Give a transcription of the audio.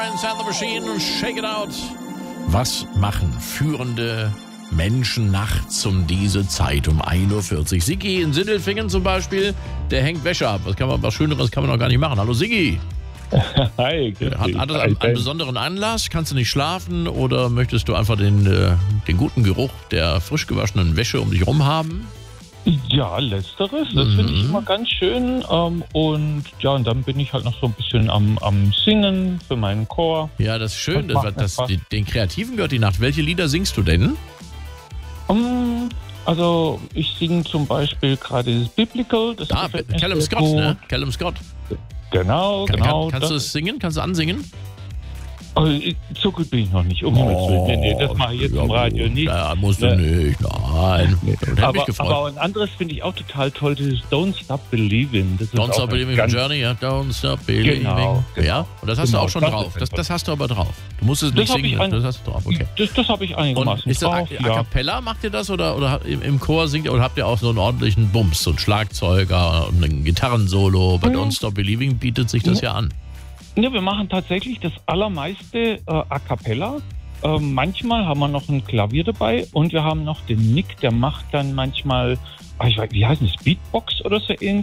Inside the Machine und Shake It Out. Was machen führende Menschen nachts um diese Zeit um 1.40 Uhr? Siggi in Sindelfingen zum Beispiel, der hängt Wäsche ab. Was Schöneres kann man doch gar nicht machen. Hallo Siggi. Hi. Hat das einen besonderen Anlass? Kannst du nicht schlafen oder möchtest du einfach den guten Geruch der frisch gewaschenen Wäsche um dich rum haben? Ja, letzteres, das finde ich immer ganz schön. Und dann bin ich halt noch so ein bisschen am Singen für meinen Chor. Ja, das ist schön. Den Kreativen gehört die Nacht. Welche Lieder singst du denn? Also ich singe zum Beispiel gerade das Biblical. Das Callum Scott, gut. Ne? Callum Scott. Genau. Kannst du es singen? Kannst du ansingen? So gut bin ich noch nicht. Nee, das mache ich jetzt im Radio nicht. Ja, musst du nicht. Nein. Aber ein anderes finde ich auch total toll. Das ist Don't Stop Believing. Don't Stop Believing von Journey, ja. Don't Stop Believing. Genau. Ja, und das hast du auch schon drauf. Das hast du aber drauf. Du musst es nicht singen, das hast du drauf. Okay. Das habe ich einigermaßen und ist drauf. A Cappella, macht ihr das oder im Chor singt ihr oder habt ihr auch so einen ordentlichen Bums, so einen Schlagzeuger und ein Gitarrensolo? Bei Don't Stop Believing bietet sich das ja an. Ja, wir machen tatsächlich das allermeiste a cappella. Manchmal haben wir noch ein Klavier dabei und wir haben noch den Nick, der macht dann manchmal, wie heißt das, Beatbox oder so ähnlich.